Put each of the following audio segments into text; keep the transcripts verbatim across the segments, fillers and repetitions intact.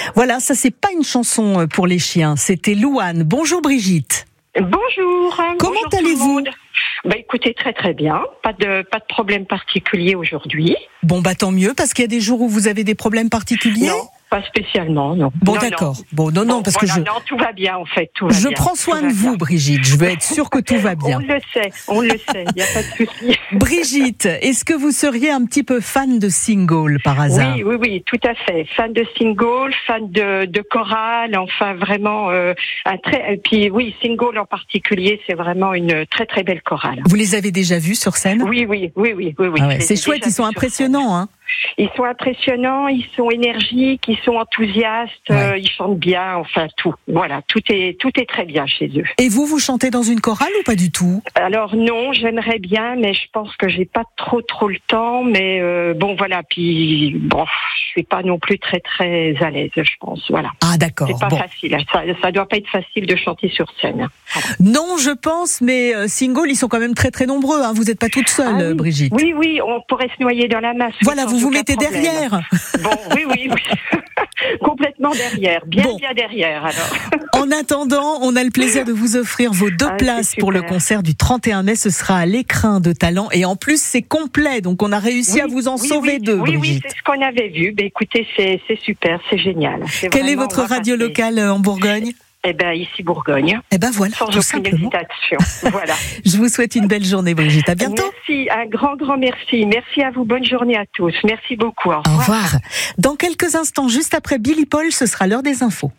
Voilà, ça c'est pas une chanson pour les chiens, c'était Louane. Bonjour Brigitte. Bonjour. Comment Bonjour allez-vous ? Bah écoutez, très très bien. Pas de pas de problème particulier aujourd'hui. Bon bah tant mieux, parce qu'il y a des jours où vous avez des problèmes particuliers ? Non, pas spécialement, non. Bon non, d'accord. Non. Bon non non Bon, parce voilà, que je non, tout va bien en fait, tout va je bien. prends soin tout de va vous bien. Brigitte, je veux être sûre que tout va bien. On le sait, on le sait, il n'y a pas de souci. Brigitte, est-ce que vous seriez un petit peu fan de Single par hasard ? Oui, oui, oui, tout à fait. Fan de Single, fan de, de chorale, enfin vraiment euh, un très. Et puis oui, Single en particulier, c'est vraiment une très très belle chorale. Vous les avez déjà vus sur scène ? Oui, oui, oui, oui, oui, oui. Ah ouais, Je les c'est ai chouette, déjà ils sont vus sur impressionnants, hein. Ils sont impressionnants, ils sont énergiques, ils sont enthousiastes, Ouais. euh, ils chantent bien, enfin tout. Voilà, tout est tout est très bien chez eux. Et vous, vous chantez dans une chorale ou pas du tout ? Alors non, j'aimerais bien, mais je pense que j'ai pas trop trop le temps. Mais euh, bon, voilà. Puis bon, je suis pas non plus très très à l'aise, je pense. Voilà. Ah d'accord. C'est pas Bon. facile. Ça, ça doit pas être facile de chanter sur scène. Voilà. Non, je pense, mais euh, Single, ils sont quand même très très nombreux. Hein. Vous n'êtes pas toute seule, Ah oui. Brigitte. Oui, oui, on pourrait se noyer dans la masse. Voilà, sans vous vous aucun mettez problème. derrière. Bon, oui, oui, oui. Complètement derrière, bien Bon. bien derrière. Alors. En attendant, on a le plaisir de vous offrir vos deux Ah, places c'est pour le super. concert du trente et un mai. Ce sera à l'Écrin de Talent. Et en plus, c'est complet. Donc, on a réussi Oui, à vous en oui, sauver oui, deux, Oui, oui, Brigitte. c'est ce qu'on avait vu. Ben, écoutez, c'est, c'est super, c'est génial. C'est Quelle est vraiment, votre on va radio passer. locale euh, en Bourgogne ? Eh ben, ici Bourgogne. Eh ben voilà, Sans tout aucune simplement. hésitation. Voilà. Je vous souhaite une belle journée, Brigitte. À bientôt. Merci, un grand, grand merci. Merci à vous. Bonne journée à tous. Merci beaucoup. Au Au revoir. revoir. Dans quelques instants, juste après Billy Paul, ce sera l'heure des infos.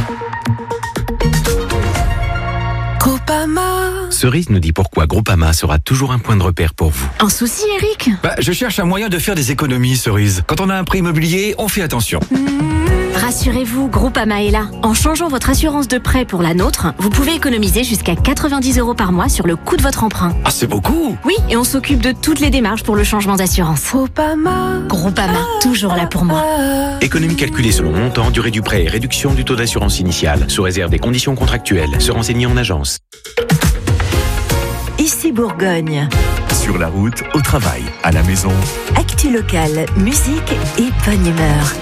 Groupama. Cerise nous dit pourquoi Groupama sera toujours un point de repère pour vous. Un souci, Eric ? Bah, je cherche un moyen de faire des économies, Cerise. Quand on a un prêt immobilier, on fait attention. Rassurez-vous, Groupama est là. En changeant votre assurance de prêt pour la nôtre, vous pouvez économiser jusqu'à quatre-vingt-dix euros par mois sur le coût de votre emprunt. Ah, c'est beaucoup. Oui, et on s'occupe de toutes les démarches pour le changement d'assurance. Groupama. Groupama, toujours là pour moi. Économie calculée selon montant, durée du prêt et réduction du taux d'assurance initial, sous réserve des conditions contractuelles. Se renseigner en agence. Ici Bourgogne. Sur la route, au travail, à la maison. Actu locale, musique et bonne humeur.